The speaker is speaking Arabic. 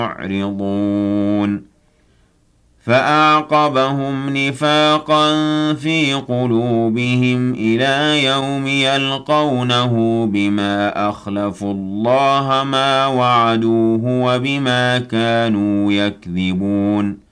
معرضون فأعقبهم نفاقا في قلوبهم إلى يوم يلقونه بما أخلفوا الله ما وعدوه وبما كانوا يكذبون